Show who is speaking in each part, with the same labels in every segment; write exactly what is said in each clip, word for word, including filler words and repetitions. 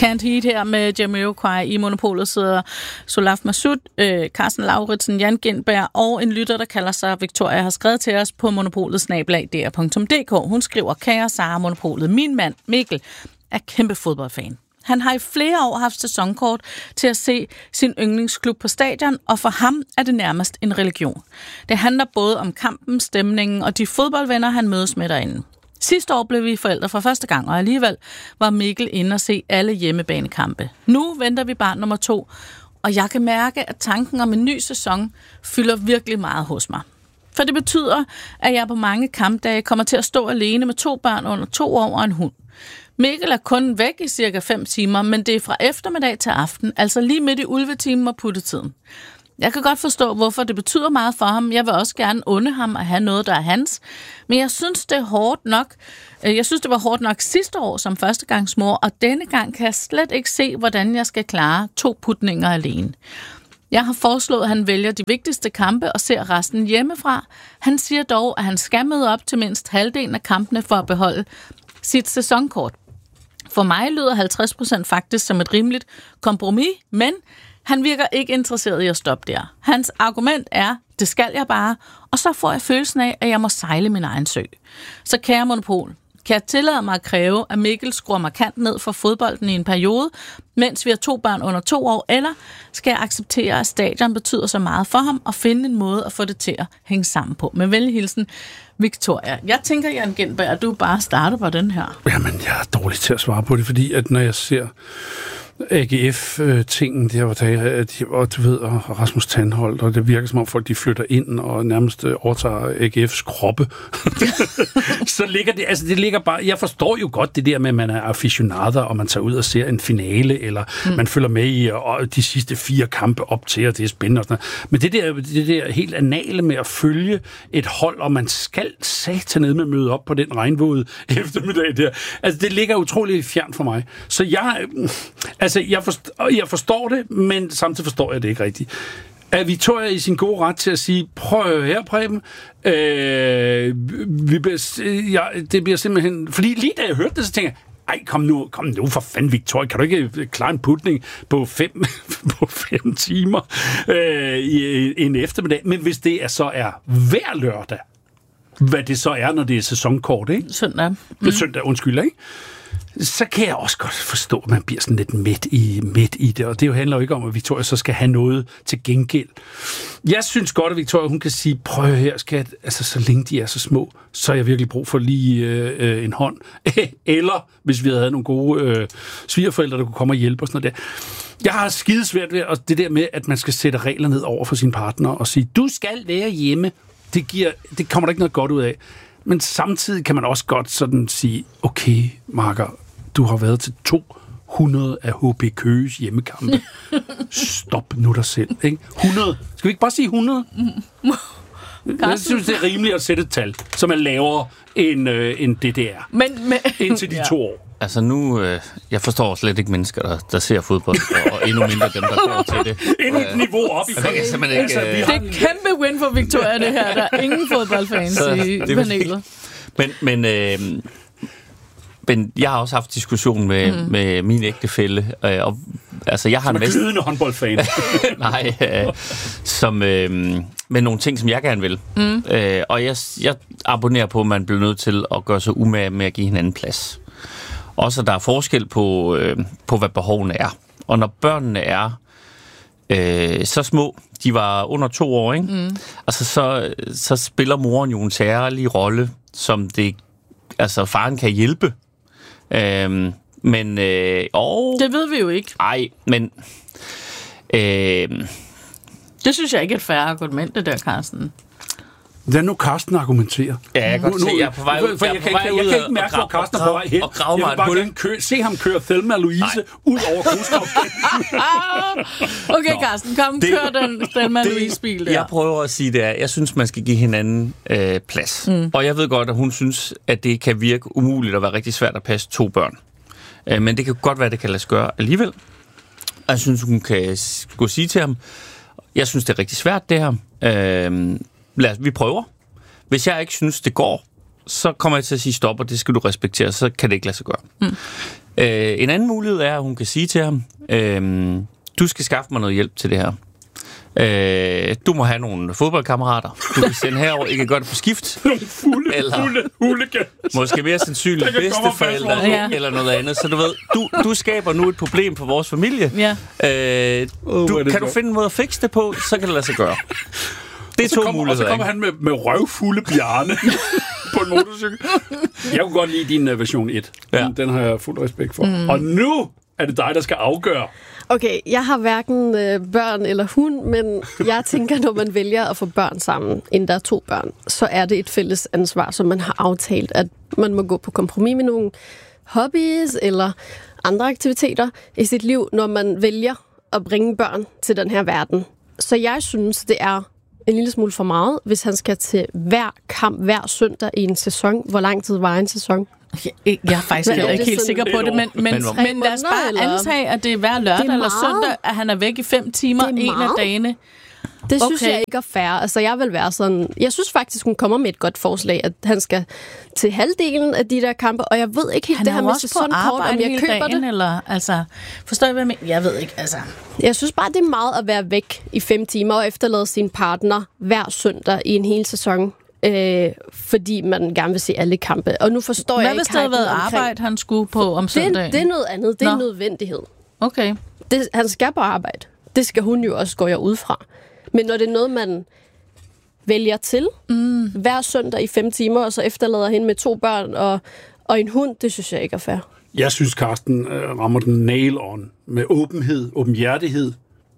Speaker 1: Can't Heat her med Jamiroquai. I Monopolet sidder Solaf Massoud, øh, Carsten Lauritsen, Jan Gindberg og en lytter, der kalder sig Victoria, har skrevet til os på monopolet snabel-a d r punktum d k. Hun skriver, kære Sara Monopolet, min mand Mikkel er kæmpe fodboldfan. Han har i flere år haft sæsonkort til at se sin yndlingsklub på stadion, og for ham er det nærmest en religion. Det handler både om kampen, stemningen og de fodboldvenner, han mødes med derinde. Sidste år blev vi forældre for første gang, og alligevel var Mikkel inde og se alle hjemmebanekampe. Nu venter vi barn nummer to, og jeg kan mærke, at tanken om en ny sæson fylder virkelig meget hos mig. For det betyder, at jeg på mange kampdage kommer til at stå alene med to børn under to år og en hund. Mikkel er kun væk i cirka fem timer, men det er fra eftermiddag til aften, altså lige midt i ulvetimen og puttetiden. Jeg kan godt forstå, hvorfor det betyder meget for ham. Jeg vil også gerne unde ham at have noget, der er hans. Men jeg synes, det er hårdt nok. Jeg synes, det var hårdt nok sidste år som førstegangsmor, og denne gang kan jeg slet ikke se, hvordan jeg skal klare to putninger alene. Jeg har foreslået, at han vælger de vigtigste kampe og ser resten hjemmefra. Han siger dog, at han skal møde op til mindst halvdelen af kampene for at beholde sit sæsonkort. For mig lyder halvtreds procent faktisk som et rimeligt kompromis, men han virker ikke interesseret i at stoppe der. Hans argument er, det skal jeg bare, og så får jeg følelsen af, at jeg må sejle min egen sø. Så kære Monopol, kan jeg tillade mig at kræve, at Mikkel skruer markant ned for fodbolden i en periode, mens vi har to børn under to år, eller skal jeg acceptere, at stadion betyder så meget for ham, og finde en måde at få det til at hænge sammen på? Med venlig hilsen, Victoria. Jeg tænker, Jan Gindberg, at du bare starter på den her.
Speaker 2: Jamen, jeg er dårlig til at svare på det, fordi at når jeg ser A G F-tingen, det var der, og du ved, og Rasmus Tandholt, og det virker som om folk, de flytter ind og nærmest overtager A G F's kroppe. Så ligger det, altså det ligger bare, jeg forstår jo godt det der med, at man er aficionader, og man tager ud og ser en finale, eller mm. man følger med i og de sidste fire kampe op til, og det er spændende og sådan noget. Men det der, det der helt anale med at følge et hold, og man skal satanede med at møde op på den regnvåde eftermiddag der, altså det ligger utroligt fjern for mig. Så jeg, altså jeg forstår, jeg forstår det, men samtidig forstår jeg det ikke rigtigt. Er Victoria i sin gode ret til at sige, prøv her, Preben, øh, vi bliver, ja, det bliver simpelthen, fordi lige da jeg hørte det, så tænker jeg, ej, kom nu, kom nu for fanden, Victoria, kan du ikke klare en putning på fem, på fem timer øh, i en eftermiddag? Men hvis det er, så er hver lørdag, hvad det så er, når det er sæsonkort, ikke?
Speaker 1: Søndag. Mm.
Speaker 2: Søndag, undskyld, ikke? Så kan jeg også godt forstå, at man bliver sådan lidt midt i, midt i det. Og det jo handler jo ikke om, at Victoria så skal have noget til gengæld. Jeg synes godt, at Victoria, hun kan sige, prøv her, skat, altså så længe de er så små, så er jeg virkelig brug for lige øh, en hånd. Eller hvis vi havde nogle gode øh, svigerforældre, der kunne komme og hjælpe og sådan noget der. Jeg har skidesvært ved det der med, at man skal sætte regler ned over for sin partner og sige, du skal være hjemme. Det, giver, det kommer der ikke noget godt ud af. Men samtidig kan man også godt sådan sige, okay, Marker, du har været til to hundrede af H B Køges hjemmekampe. Stop nu dig selv, ikke? hundrede. Skal vi ikke bare sige hundrede? Jeg synes, det er rimeligt at sætte et tal, som er lavere end, øh, end det, det er. Men, men, indtil de ja. to år.
Speaker 3: Altså nu, øh, jeg forstår slet ikke mennesker, der, der ser fodbold, og endnu mindre dem, der går til det.
Speaker 2: Endnu et niveau op i
Speaker 3: okay, ikke, øh...
Speaker 1: Det er et kæmpe win for Victoria, det her. Der er ingen fodboldfans så, i panelet.
Speaker 3: Men, men, øh, men jeg har også haft diskussion med, mm. med min ægtefælle. Øh, og, altså, jeg har
Speaker 2: som er
Speaker 3: næsten...
Speaker 2: glidende håndboldfan.
Speaker 3: Nej, øh, som, øh, med nogle ting, som jeg gerne vil. Mm. Øh, og jeg, jeg abonnerer på, at man bliver nødt til at gøre sig umage med at give hinanden plads. Også at der er forskel på, øh, på hvad behovene er. Og når børnene er øh, så små, de var under to år, ikke? Mm. Altså, så, så spiller moren jo en særlig rolle, som det, altså faren kan hjælpe. Øhm, men, øh, og,
Speaker 1: det ved vi jo ikke.
Speaker 3: Nej, men... Øh,
Speaker 1: det synes jeg ikke er et fair argument, det der, Carsten.
Speaker 2: Lad nu Carsten argumentere.
Speaker 3: Ja, jeg kan godt se, jeg er på vej ud.
Speaker 2: For jeg, jeg, kan, jeg, jeg kan ikke mærke, hvor Carsten er på vej hen.
Speaker 3: Og grave mig
Speaker 2: jeg vil bare kø, se ham køre Thelma og Louise Nej. ud over Grusgaard.
Speaker 1: Okay, Carsten, kom, det, kør den Thelma og Louise-bil der.
Speaker 3: Jeg prøver at sige det er, jeg synes, man skal give hinanden øh, plads. Mm. Og jeg ved godt, at hun synes, at det kan virke umuligt og være rigtig svært at passe to børn. Øh, men det kan godt være, at det kan lade sig gøre alligevel. Jeg synes, hun kan gå sige til ham, jeg synes, det er rigtig svært, det her. Øh, Lad os, vi prøver. Hvis jeg ikke synes, det går, så kommer jeg til at sige stop, og det skal du respektere, så kan det ikke lade sig gøre. Mm. Øh, en anden mulighed er, at hun kan sige til ham, øh, du skal skaffe mig noget hjælp til det her. Øh, du må have nogle fodboldkammerater. Du kan sende herover, I kan gøre det på skift.
Speaker 2: Nogle fulde,
Speaker 3: eller
Speaker 2: fulde hooligans.
Speaker 3: Måske mere sandsynligt bedsteforældre
Speaker 1: ja.
Speaker 3: eller noget andet. Så du ved, du, du skaber nu et problem for vores familie.
Speaker 1: Ja.
Speaker 3: Øh, du, kan du finde en måde at fikse det på, så kan det lade sig gøre. Det er to
Speaker 2: kommer,
Speaker 3: muligheder.
Speaker 2: Og så kommer han med, med røvfulde Bjarne på en motorcykel. Jeg kunne godt lide din uh, version et. Den, ja. den har jeg fuld respekt for. Mm. Og nu er det dig, der skal afgøre.
Speaker 4: Okay, jeg har hverken øh, børn eller hund, men jeg tænker, når man vælger at få børn sammen, inden der er to børn, så er det et fælles ansvar, som man har aftalt, at man må gå på kompromis med nogle hobbies eller andre aktiviteter i sit liv, når man vælger at bringe børn til den her verden. Så jeg synes, det er en lille smule for meget, hvis han skal til hver kamp, hver søndag i en sæson. Hvor lang tid var en sæson?
Speaker 1: Jeg er faktisk
Speaker 4: Men er
Speaker 1: ikke
Speaker 4: det
Speaker 1: helt
Speaker 4: sådan
Speaker 1: sikker på det, men, men, men, men lad os bare
Speaker 4: eller?
Speaker 1: antage, at det er hver lørdag
Speaker 4: Det er
Speaker 1: eller
Speaker 4: meget.
Speaker 1: søndag, at han er væk i fem timer
Speaker 4: Det er
Speaker 1: en af
Speaker 4: meget.
Speaker 1: dagene.
Speaker 4: Det synes
Speaker 1: Okay.
Speaker 4: jeg ikke er fair. Altså, jeg vil være sådan... Jeg synes faktisk, hun kommer med et godt forslag, at han skal til halvdelen af de der kampe, og jeg ved ikke helt
Speaker 1: Han
Speaker 4: det
Speaker 1: er
Speaker 4: her
Speaker 1: jo
Speaker 4: med
Speaker 1: også på
Speaker 4: sæsonkort,
Speaker 1: arbejde
Speaker 4: om jeg
Speaker 1: hele
Speaker 4: køber
Speaker 1: dagen,
Speaker 4: det.
Speaker 1: eller, altså, forstår I, hvad jeg mener? Jeg ved ikke, altså...
Speaker 4: Jeg synes bare, det er meget at være væk i fem timer og efterlade sin partner hver søndag i en hel sæson. Øh, fordi man gerne vil se alle kampe. Og nu forstår
Speaker 1: Hvad
Speaker 4: jeg
Speaker 1: hvis
Speaker 4: ikke
Speaker 1: det havde været
Speaker 4: hypen omkring-
Speaker 1: arbejde, han skulle på om
Speaker 4: Det,
Speaker 1: søndagen?
Speaker 4: det er noget andet. Det er
Speaker 1: Nå.
Speaker 4: en nødvendighed.
Speaker 1: Okay.
Speaker 4: Det, han skal på arbejde. Det skal hun jo også, går jeg ud fra. Men når det er noget, man vælger til mm. hver søndag i fem timer, og så efterlader hende med to børn og, og en hund, det synes jeg ikke er fair.
Speaker 2: Jeg synes, Carsten øh, rammer den nail on med åbenhed, åbenhjertighed,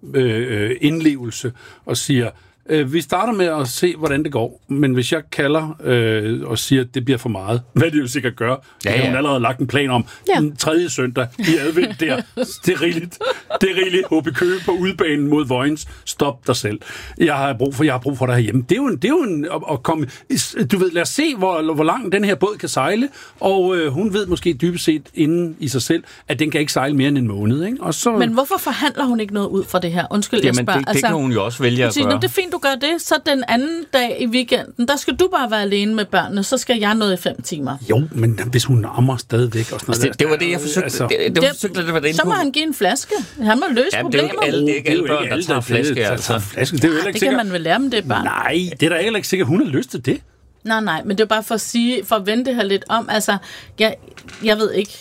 Speaker 2: øh, øh, indlevelse og siger, øh, vi starter med at se, hvordan det går, men hvis jeg kalder øh, og siger, at det bliver for meget, hvad det jo sikkert gør, ja, ja. Har hun allerede lagt en plan om,
Speaker 4: Ja.
Speaker 2: den tredje søndag i advent der, det er rigeligt, det er rigeligt, H B Køge på udbanen mod Vojens, stop dig selv. Jeg har brug for, jeg har brug for dig herhjemme. Det er jo en, det er jo en at, at komme, du ved, lad os se, hvor, hvor langt den her båd kan sejle, og øh, hun ved måske dybest set inden i sig selv, at den kan ikke sejle mere end en måned, ikke? Og så...
Speaker 1: Men hvorfor forhandler hun ikke noget ud fra det her? Undskyld, jeg
Speaker 3: Jamen,
Speaker 1: spørger.
Speaker 3: det, det kan hun jo også vælge at
Speaker 1: sige,
Speaker 3: gøre.
Speaker 1: det er fint, du gør det. Så den anden dag i weekenden, der skal du bare være alene med børnene, så skal jeg noget i fem timer.
Speaker 2: Jo, men hvis hun ammer stadigvæk og sådan noget.
Speaker 3: Altså, det, det var det, jeg forsøgte.
Speaker 2: Altså,
Speaker 3: det, det, var forsøgte, det var det
Speaker 1: Så må han give en flaske. Han må løse
Speaker 3: Jamen, det er jo
Speaker 1: problemet.
Speaker 3: ikke alle, det er ikke alle børn, der tager flaske,
Speaker 2: der
Speaker 3: altså.
Speaker 2: tager flaske. Det er jo heller ikke
Speaker 1: Det kan
Speaker 2: sikkert.
Speaker 1: man vel lære dem, det er bare.
Speaker 2: Nej, det er da heller ikke sikkert, hun har lyst til det.
Speaker 1: Nej, nej, men det er bare for at sige, for at vende det her lidt om. Altså, jeg, jeg ved ikke.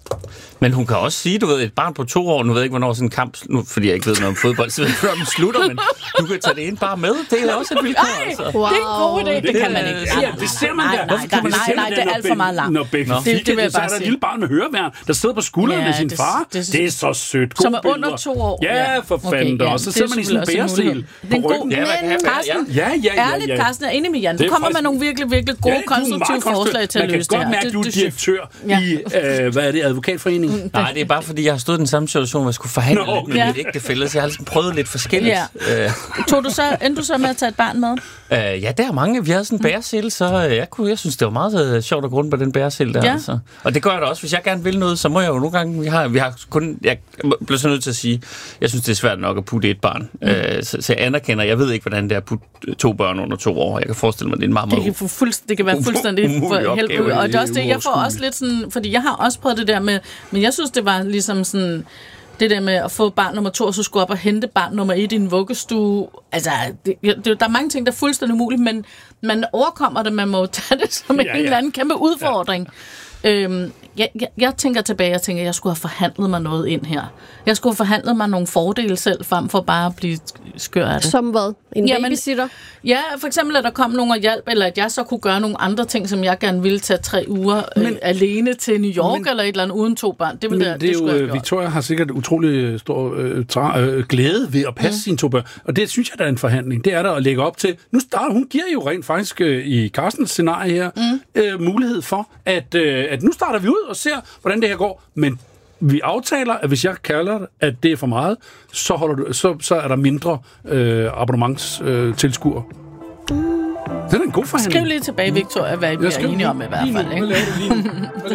Speaker 3: Men hun kan også sige, du ved, et barn på to år, nu ved jeg ikke, hvornår sådan en kamp, nu, fordi jeg ikke ved noget om fodbold, så ved jeg ikke, hvornår den slutter, men du kan tage det ind bare med. Det er også et vilkår,
Speaker 1: Ej,
Speaker 3: altså.
Speaker 1: wow. Det er en god idé. Det, det kan man ikke.
Speaker 2: Ja, det ser man
Speaker 1: nej,
Speaker 2: der.
Speaker 1: nej, nej, nej, nej, det er alt for meget langt.
Speaker 2: Når Becky
Speaker 1: Det- det vil jeg
Speaker 2: så er
Speaker 1: bare
Speaker 2: der et
Speaker 1: sige.
Speaker 2: lille barn med høreværn, der sidder på skulderen
Speaker 1: Ja,
Speaker 2: med sin
Speaker 1: det-
Speaker 2: far.
Speaker 1: det-
Speaker 2: Det er så sødt. Gode
Speaker 1: Som er under
Speaker 2: billeder.
Speaker 1: to år.
Speaker 2: Ja, for
Speaker 1: Okay,
Speaker 2: fanden.
Speaker 1: ja,
Speaker 2: Og så
Speaker 1: det
Speaker 2: sidder
Speaker 1: er
Speaker 2: man i sådan en
Speaker 1: selvfølgelig også en
Speaker 2: bæresel
Speaker 1: mulighed. Det er
Speaker 2: på
Speaker 1: en god-
Speaker 2: ryggen.
Speaker 3: Ja, hvad kan jeg
Speaker 1: Carsten,
Speaker 2: Ja, ja, ja,
Speaker 1: ærligt,
Speaker 2: ja.
Speaker 1: Carsten, jeg er enig med Jan.
Speaker 2: Det
Speaker 1: Du
Speaker 2: er
Speaker 1: kommer med
Speaker 2: faktisk-
Speaker 1: nogle virkelig, virkelig gode,
Speaker 2: Ja, du er meget
Speaker 1: konstruktive forslag til at løse det
Speaker 2: Man kan godt
Speaker 1: her.
Speaker 2: mærke, at du er
Speaker 1: Det- det-
Speaker 2: direktør
Speaker 1: Ja.
Speaker 2: i, øh, hvad er det, Advokatforeningen?
Speaker 3: Nej, det er bare fordi, jeg har stået i den samme situation, hvor jeg skulle forhandle
Speaker 2: Nå,
Speaker 3: lidt med
Speaker 1: ja.
Speaker 3: mit ægtefælle, så jeg har ligesom prøvet lidt forskelligt.
Speaker 1: Ja.
Speaker 3: Øh,
Speaker 1: Tog du så, endte du så med at tage et barn med?
Speaker 3: øh, ja, der er mange. Vi havde sådan en bæresel, så øh, jeg, kunne, jeg synes, det var meget øh, sjovt at gå rundt på den bæresel der.
Speaker 1: Ja.
Speaker 3: Altså. Og det gør jeg da også. Hvis jeg gerne vil noget, så må jeg jo nogle gange... Vi har, vi har kun... Jeg bliver så nødt til at sige, jeg synes, det er svært nok at putte et barn. Mm. Øh, så, så jeg anerkender, jeg ved ikke, hvordan det er at putte to børn under to år. Jeg kan forestille mig, det er en meget,
Speaker 1: Det
Speaker 3: meget...
Speaker 1: kan, få fuldst, det kan være fuldstændig
Speaker 3: umulig
Speaker 1: for
Speaker 3: opgave.
Speaker 1: helvede. Og det er også det, jeg får
Speaker 2: Uoverskueligt.
Speaker 1: også lidt sådan, fordi jeg har også prøvet det der med, men jeg synes, det var ligesom sådan, det der med at få barn nummer to, og så skulle op og hente barn nummer et i en vuggestue. Altså, det, det, der er mange ting, der er fuldstændig umuligt, men man overkommer det, man må jo tage det som en
Speaker 2: Ja, ja.
Speaker 1: eller anden kæmpe udfordring. Ja. Øhm, jeg, jeg, jeg tænker tilbage, jeg tænker, jeg skulle have forhandlet mig noget ind her. Jeg skulle have forhandlet mig nogle fordele selv, frem for bare at blive skør af det.
Speaker 4: Som hvad? En
Speaker 1: Jamen,
Speaker 4: babysitter?
Speaker 1: Ja, for eksempel, at der kom nogen og hjælp, eller at jeg så kunne gøre nogle andre ting, som jeg gerne ville tage tre uger men, øh, alene til New York, men, eller et eller andet uden to børn. Det, ville
Speaker 2: Men
Speaker 1: det,
Speaker 2: det er
Speaker 1: skulle
Speaker 2: jo,
Speaker 1: jeg
Speaker 2: øh,
Speaker 1: have
Speaker 2: Victoria har sikkert utrolig stor øh, tra- øh, glæde ved at passe mm. sine to børn. Og det synes jeg, der er en forhandling. Det er der at lægge op til. Nu starter hun, giver jo rent faktisk øh, i Carstens scenarie her, mm. øh, mulighed for, at, øh, at nu starter vi ud og ser, hvordan det her går. Men vi aftaler, at hvis jeg kalder det, at det er for meget, så, holder du, så, så er der mindre øh, abonnementstilskuer. Mm. Det er da en god forhandling.
Speaker 1: Skriv lige tilbage, Victoria, hvad I bliver enige om i hvert fald. Ikke?